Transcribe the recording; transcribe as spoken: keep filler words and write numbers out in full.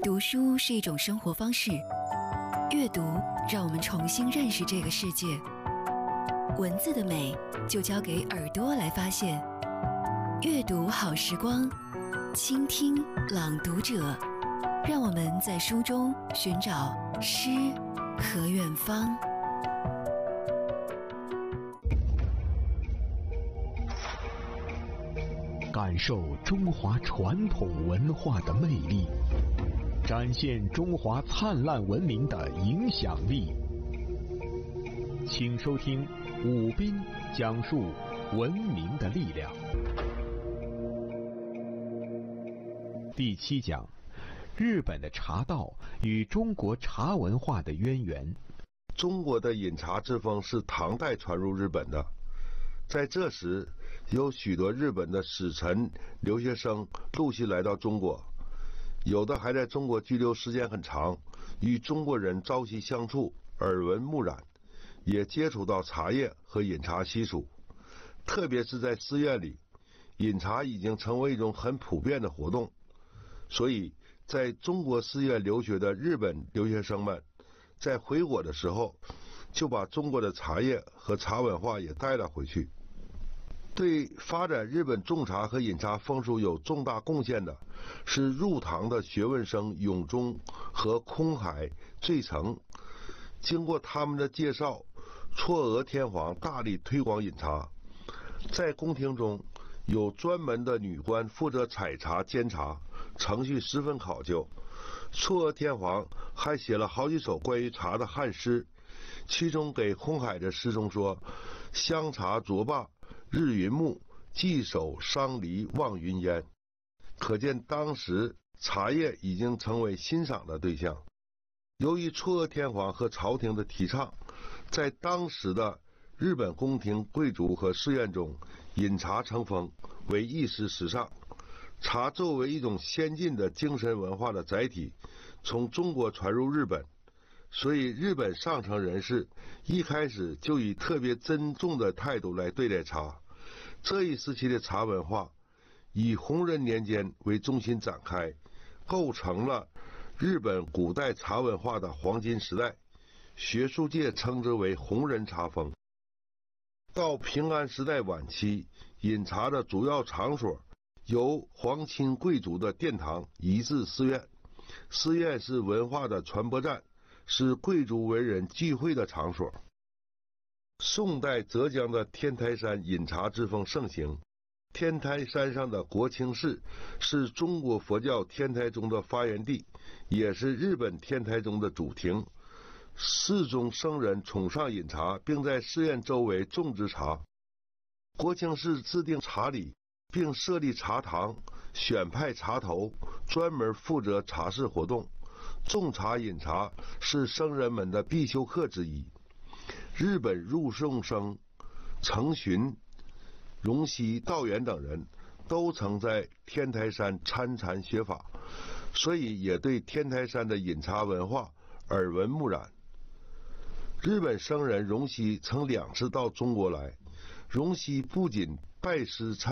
读书是一种生活方式，阅读让我们重新认识这个世界。文字的美就交给耳朵来发现。阅读好时光，倾听朗读者，让我们在书中寻找诗和远方。 感受中华传统文化的魅力，展现中华灿烂文明的影响力。请收听武斌讲述文明的力量。第七讲：日本的茶道与中国茶文化的渊源。 中国的饮茶之风是唐代传入日本的，在这时，有许多日本的使臣、留学生陆续来到中国，有的还在中国居留时间很长，与中国人朝夕相处，耳闻目染，也接触到茶叶和饮茶习俗。特别是在寺院里，饮茶已经成为一种很普遍的活动，所以在中国寺院留学的日本留学生们，在回国的时候，就把中国的茶叶和茶文化也带了回去。对发展日本种茶和饮茶风俗有重大贡献的是入唐的学问生永忠和空海、醉澄。经过他们的介绍，嵯峨天皇大力推广饮茶，在宫廷中有专门的女官负责采茶煎茶，程序十分考究。嵯峨天皇还写了好几首关于茶的汉诗，其中给空海的诗中说：香茶浊罢日云暮，既手伤离望云烟。可见当时茶叶已经成为欣赏的对象。由于嵯峨天皇和朝廷的提倡，在当时的日本宫廷贵族和寺院中，饮茶成风，为一时时尚。茶作为一种先进的精神文化的载体，从中国传入日本，所以日本上层人士一开始就以特别珍重的态度来对待茶。这一时期的茶文化以弘仁年间为中心展开，构成了日本古代茶文化的黄金时代，学术界称之为弘仁茶风。到平安时代晚期，饮茶的主要场所由皇亲贵族的殿堂移至寺院，寺院是文化的传播站，是贵族文人聚会的场所。宋代浙江的天台山饮茶之风盛行，天台山上的国清寺是中国佛教天台宗的发源地，也是日本天台宗的主庭。寺中僧人崇尚饮茶，并在寺院周围种植茶。国清寺制定茶礼，并设立茶堂，选派茶头，专门负责茶事活动。种茶饮茶是僧人们的必修课之一。日本入宋生程循、荣西、道元等人都曾在天台山参禅学法，所以也对天台山的饮茶文化耳闻目染。日本僧人荣西曾两次到中国来，荣西不仅拜师参